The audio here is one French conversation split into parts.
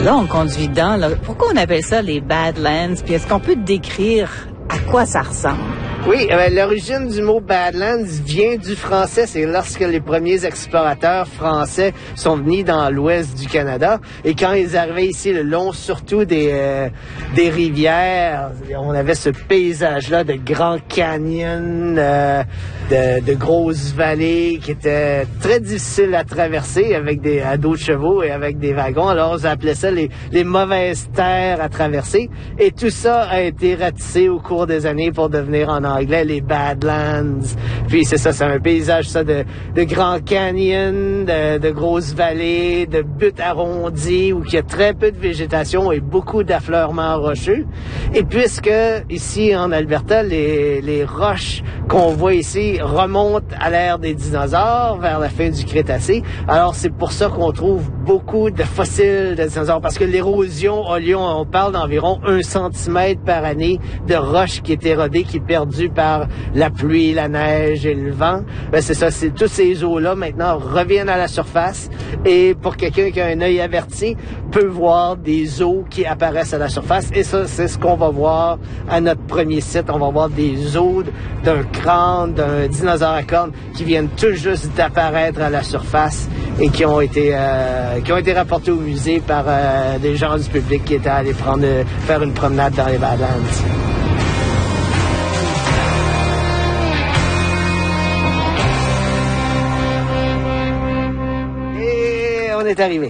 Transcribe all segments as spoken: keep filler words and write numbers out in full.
Là, on conduit dans... Là, pourquoi on appelle ça les Badlands? Puis est-ce qu'on peut décrire à quoi ça ressemble? Oui, euh, l'origine du mot Badlands vient du français. C'est lorsque les premiers explorateurs français sont venus dans l'ouest du Canada. Et quand ils arrivaient ici, le long surtout des, euh, des rivières, on avait ce paysage-là de grands canyons, euh, de, de grosses vallées qui étaient très difficiles à traverser avec des à dos de chevaux et avec des wagons. Alors, on appelait ça les, les mauvaises terres à traverser. Et tout ça a été ratissé au cours des années pour devenir en anglais les Badlands. Puis c'est ça, c'est un paysage ça de, de grands canyons, de, de grosses vallées, de buttes arrondies où il y a très peu de végétation et beaucoup d'affleurements rocheux. Et puisque ici en Alberta, les, les roches qu'on voit ici remontent à l'ère des dinosaures vers la fin du Crétacé, alors c'est pour ça qu'on trouve beaucoup de fossiles de dinosaures parce que l'érosion a lieu, on parle d'environ un centimètre par année de roches qui est érodée, qui est perdue par la pluie, la neige et le vent. Ben c'est ça, c'est tous ces eaux-là maintenant reviennent à la surface et pour quelqu'un qui a un œil averti peut voir des eaux qui apparaissent à la surface et ça c'est ce qu'on va voir à notre premier site. On va voir des os d'un crâne, d'un dinosaure à cornes qui viennent tout juste d'apparaître à la surface et qui ont été euh, qui ont été rapportés au musée par euh, des gens du public qui étaient allés prendre faire une promenade dans les Badlands. On est arrivé.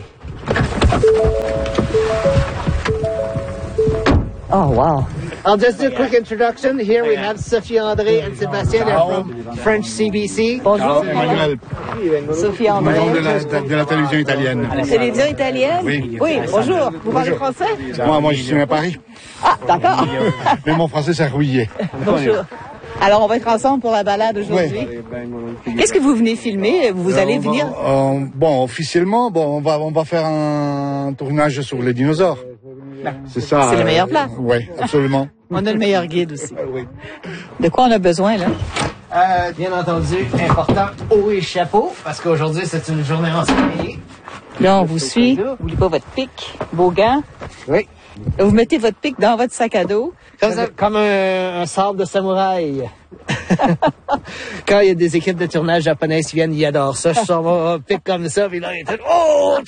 Oh, wow. I'll just do a quick introduction. Here we have Sophie André and Sébastien. They're from French C B C. Bonjour. Emmanuel. Sophie André. De la, de, de la télévision italienne. Télévision italienne? Oui. Oui, bonjour. Vous parlez Bonjour. français? Moi, moi, je suis à Paris. Ah, d'accord. Mais mon français, c'est rouillé. Bonjour. Alors, on va être ensemble pour la balade aujourd'hui. Oui. Qu'est-ce que vous venez filmer? Vous allez Euh, on va- venir? on- bon, officiellement, bon, on va, on va faire un tournage sur les dinosaures. C'est ça. C'est le meilleur plat. Oui, absolument. On a le meilleur guide aussi. Oui. De quoi on a besoin, là? Euh, bien entendu, important, haut et chapeau, parce qu'aujourd'hui, c'est une journée ensoleillée. Là, on vous suit. N'oubliez pas votre pic, vos gants. Oui. Vous mettez votre pic dans votre sac à dos. Comme, ça, comme un, un sabre de samouraï. Quand il y a des équipes de tournage japonaises qui viennent, ils adorent ça. Je sors mon pic comme ça, puis là, ils étaient... Oh!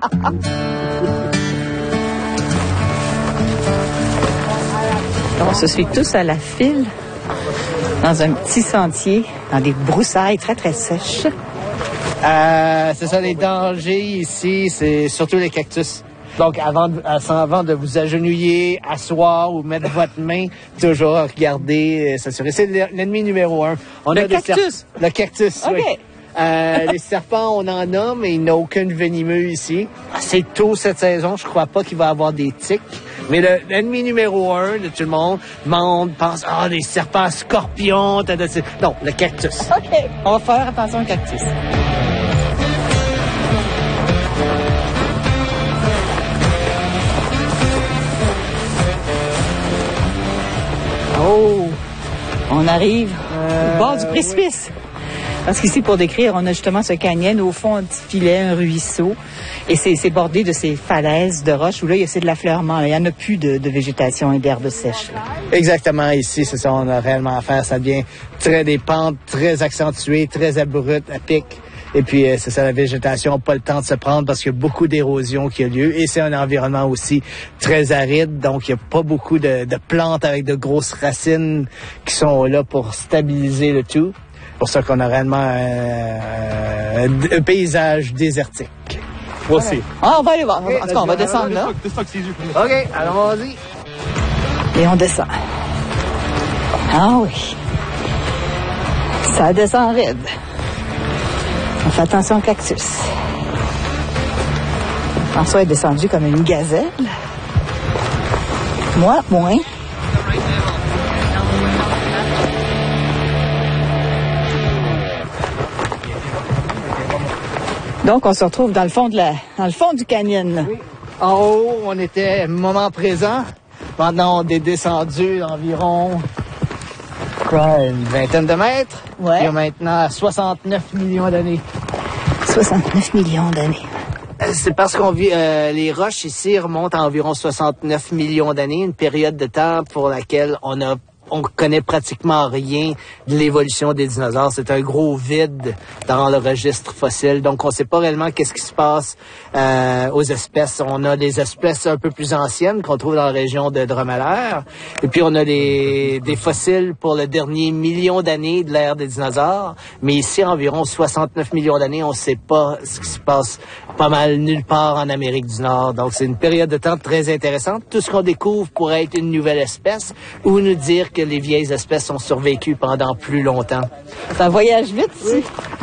On se suit tous à la file dans un petit sentier, dans des broussailles très, très sèches. Euh, c'est ça, les dangers ici, c'est surtout les cactus. Donc, avant de, avant de vous agenouiller, asseoir ou mettre votre main, toujours regarder, euh, s'assurer. C'est l'ennemi numéro un. On Le a des cactus? serp- Le cactus, OK. oui. Euh, les serpents, on en a, mais il n'y a aucun venimeux ici. C'est tôt cette saison, je crois pas qu'il va y avoir des tiques. Mais le- l'ennemi numéro un de tout le monde, le monde pense, ah, des serpents scorpions, t'as de... Non, le cactus. OK. On va faire attention au cactus. Oh! On arrive au bord du précipice. Parce qu'ici, pour décrire, on a justement ce canyon, au fond, un petit filet, un ruisseau. Et c'est c'est bordé de ces falaises de roches où là, il y a c'est de l'affleurement. là. Il n'y en a plus de, de végétation et d'herbe sèche. là. Exactement, ici, c'est ça, on a réellement à faire. Ça devient très des pentes très accentuées, très abruptes, à pic. Et puis, euh, c'est ça, la végétation n'a pas le temps de se prendre parce qu'il y a beaucoup d'érosion qui a lieu. Et c'est un environnement aussi très aride, donc il n'y a pas beaucoup de, de plantes avec de grosses racines qui sont là pour stabiliser le tout. C'est pour ça qu'on a réellement euh, euh, un paysage désertique. Aussi. Ah, on va aller voir. En tout cas, on va descendre là. OK, allons-y. Et on descend. Ah oui. Ça descend raide. On fait attention au cactus. François est descendu comme une gazelle. Moi, moins. Donc, on se retrouve dans le fond de la, dans le fond du canyon. là. En haut, on était moment présent. Maintenant, on est descendu d'environ quoi, une vingtaine de mètres. Ouais. Il y a maintenant soixante-neuf millions d'années. soixante-neuf millions d'années. C'est parce qu'on vit, euh, les roches ici remontent à environ soixante-neuf millions d'années, une période de temps pour laquelle on a on connaît pratiquement rien de l'évolution des dinosaures. C'est un gros vide dans le registre fossile. Donc, on ne sait pas réellement qu'est-ce qui se passe euh, aux espèces. On a des espèces un peu plus anciennes qu'on trouve dans la région de Dromadaire. Et puis, on a des, des fossiles pour le dernier million d'années de l'ère des dinosaures. Mais ici, environ soixante-neuf millions d'années, on ne sait pas ce qui se passe pas mal nulle part en Amérique du Nord. Donc, c'est une période de temps très intéressante. Tout ce qu'on découvre pourrait être une nouvelle espèce ou nous dire que les vieilles espèces ont survécu pendant plus longtemps. Ça voyage vite ici.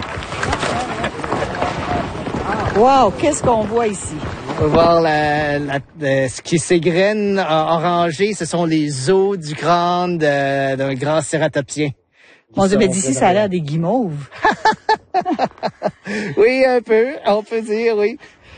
Wow, qu'est-ce qu'on voit ici? On peut voir la, la, la, ce qui s'égrène orangé, ce sont les os du crâne de, d'un grand cératopsien. Mon Dieu, mais d'ici, ça a l'air des guimauves. Oui, un peu, on peut dire, oui.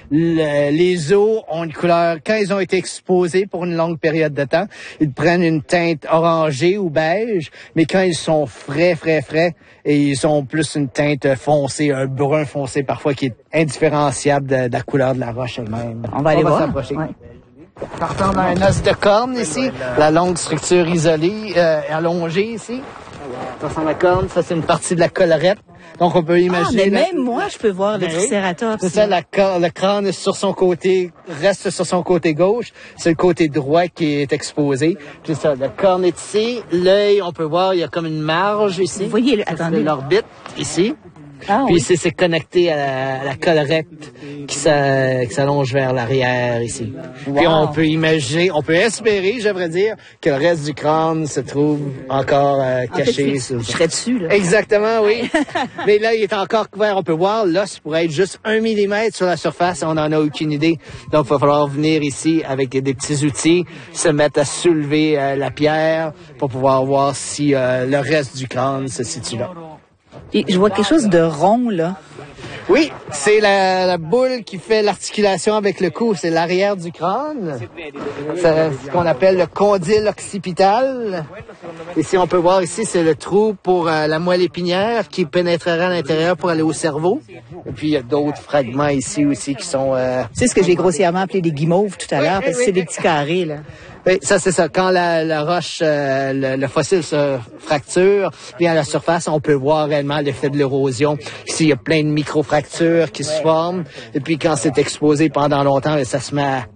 Le, les os ont une couleur, quand ils ont été exposés pour une longue période de temps, ils prennent une teinte orangée ou beige, mais quand ils sont frais, frais, frais, et ils ont plus une teinte foncée, un brun foncé parfois qui est indifférenciable de, de la couleur de la roche elle-même. On va aller On voir. va s'approcher. Ouais. Partant d'un os de corne ici, la longue structure isolée, euh, allongée ici. Ça ressemble à la corne, ça c'est une partie de la collerette. Donc, on peut imaginer... Ah, mais même moi, je peux voir le Triceratops. C'est ça, la, le crâne est sur son côté, reste sur son côté gauche. C'est le côté droit qui est exposé. Puis ça, le corne est ici. L'œil, on peut voir, il y a comme une marge ici. Vous voyez, attendez. C'est l'orbite, ici. Ah, puis oui. c'est, c'est connecté à la, à la collerette qui, qui s'allonge vers l'arrière ici. Wow. Puis on peut imaginer, on peut espérer, j'aimerais dire, que le reste du crâne se trouve encore euh, caché. En fait, je serais dessus, là. Exactement, oui. Mais là, il est encore couvert. On peut voir, l'os pourrait être juste un millimètre sur la surface. On n'en a aucune idée. Donc, il va falloir venir ici avec des petits outils, se mettre à soulever euh, la pierre pour pouvoir voir si euh, le reste du crâne se situe là. Et je vois quelque chose de rond, là. Oui, c'est la, la boule qui fait l'articulation avec le cou. C'est l'arrière du crâne. C'est ce qu'on appelle le condyle occipital. Ici, on peut voir ici, c'est le trou pour euh, la moelle épinière qui pénétrerait à l'intérieur pour aller au cerveau. Et puis, il y a d'autres fragments ici aussi qui sont... Euh... C'est ce que j'ai grossièrement appelé des guimauves tout à l'heure, parce que c'est des petits carrés, là. Oui, ça, c'est ça. Quand la, la roche, euh, le, le fossile se fracture, puis à la surface, on peut voir réellement l'effet de l'érosion. Ici, il y a plein de micro-fractures qui se forment. Et puis, quand c'est exposé pendant longtemps, ça se met à,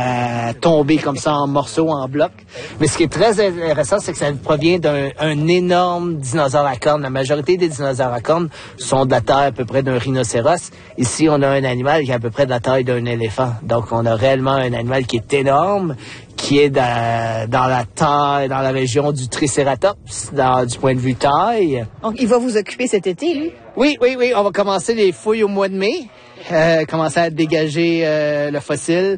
à tomber comme ça en morceaux, en blocs. Mais ce qui est très intéressant, c'est que ça provient d'un un énorme dinosaure à cornes. La majorité des dinosaures à cornes sont de la taille à peu près d'un rhinocéros. Ici, on a un animal qui est à peu près de la taille d'un éléphant. Donc, on a réellement un animal qui est énorme, qui est dans, dans la taille, dans la région du Triceratops, dans, du point de vue taille. Donc, il va vous occuper cet été, lui? Oui, oui, oui. On va commencer les fouilles au mois de mai, euh, commencer à dégager euh, le fossile.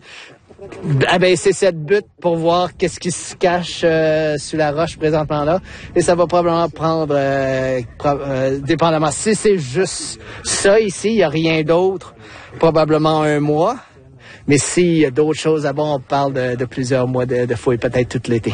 Ah ben, c'est cette butte pour voir qu'est-ce qui se cache euh, sous la roche présentement là. Et ça va probablement prendre, euh, pro- euh, dépendamment. Si c'est juste ça ici, il n'y a rien d'autre, probablement un mois. Mais s'il y a d'autres choses à voir, on parle de, de plusieurs mois de, de fouilles, peut-être tout l'été.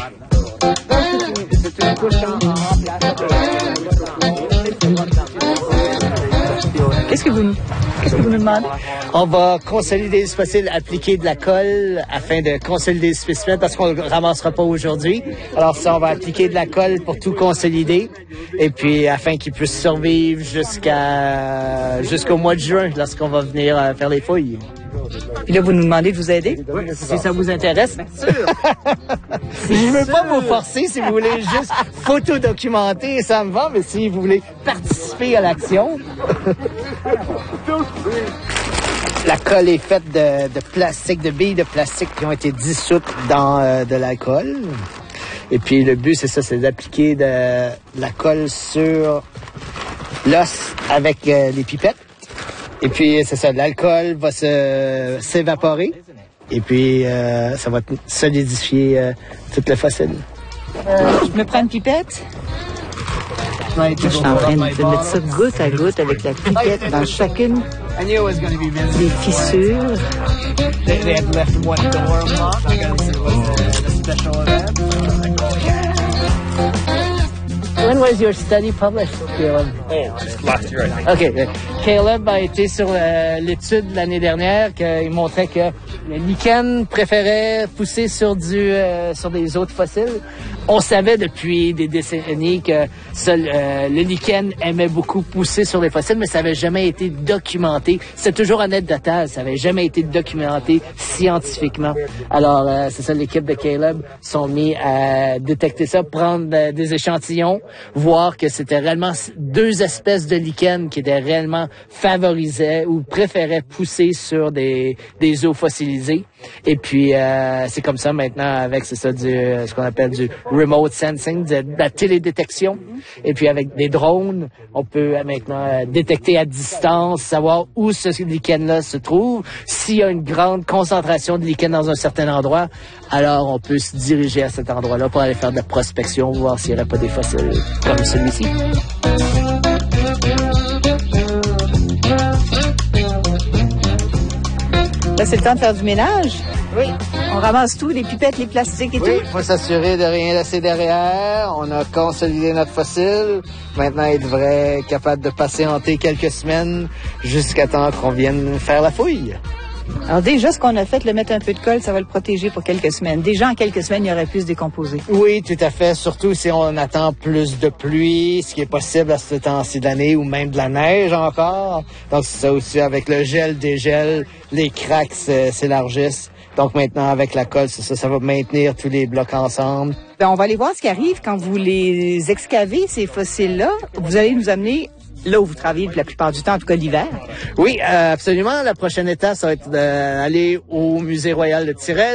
Qu'est-ce que vous nous, qu'est-ce que vous nous demandez? On va consolider ce fossile, appliquer de la colle afin de consolider le spécimen parce qu'on ne le ramassera pas aujourd'hui. Alors ça, on va appliquer de la colle pour tout consolider et puis afin qu'il puisse survivre jusqu'à jusqu'au mois de juin lorsqu'on va venir euh, faire les fouilles. Puis là, vous nous demandez de vous aider? Oui, si ça vous intéresse. Sûr. Je ne veux pas vous forcer si vous voulez juste photo-documenter, ça me va, mais si vous voulez participer à l'action. La colle est faite de, de plastique, de billes de plastique qui ont été dissoutes dans euh, de l'alcool. Et puis le but, c'est ça, c'est d'appliquer de, de la colle sur l'os avec euh, les pipettes. Et puis, c'est ça, l'alcool va se, s'évaporer. Et puis, euh, ça va solidifier euh, tout le fossile. Euh, je me prends une pipette? Ouais, je suis en train de mettre ça goutte à goutte avec la pipette dans chacune des fissures. When was your study published, Caleb? Oh, just last year, I think. OK. Caleb a été sur euh, l'étude l'année dernière qu'il montrait que le lichen préférait pousser sur du euh, sur des autres fossiles. On savait depuis des décennies que ça, euh, le lichen aimait beaucoup pousser sur les fossiles, mais ça n'avait jamais été documenté. C'est toujours anecdotal, ça n'avait jamais été documenté scientifiquement. Alors, euh, c'est ça, l'équipe de Caleb sont mis à détecter ça, prendre euh, des échantillons, voir que c'était réellement deux espèces de lichen qui étaient réellement favorisées ou préféraient pousser sur des, des eaux fossilisées. Et puis, euh, c'est comme ça maintenant avec, c'est ça, du, ce qu'on appelle du remote sensing, de, de la télédétection. Et puis, avec des drones, on peut maintenant euh, détecter à distance, savoir où ce lichen-là se trouve. S'il y a une grande concentration de lichen dans un certain endroit, alors on peut se diriger à cet endroit-là pour aller faire de la prospection, voir s'il n'y aurait pas des fossiles comme celui-ci. Là, c'est le temps de faire du ménage. Oui. On ramasse tout, les pipettes, les plastiques et Oui, tout. il faut s'assurer de rien laisser derrière. On a consolidé notre fossile. Maintenant, il devrait être capable de patienter quelques semaines jusqu'à temps qu'on vienne faire la fouille. Alors déjà, ce qu'on a fait, le mettre un peu de colle, ça va le protéger pour quelques semaines. Déjà, en quelques semaines, il aurait pu se décomposer. Oui, tout à fait. Surtout si on attend plus de pluie, ce qui est possible à ce temps-ci de l'année, ou même de la neige encore. Donc, c'est ça aussi, avec le gel, dégel, les cracks s'élargissent. Donc maintenant, avec la colle, c'est ça, ça va maintenir tous les blocs ensemble. Ben, on va aller voir ce qui arrive quand vous les excavez, ces fossiles-là. Vous allez nous amener là où vous travaillez la plupart du temps, en tout cas l'hiver. Oui, euh, absolument. La prochaine étape, ça va être d'aller au Musée royal de Tyrrell.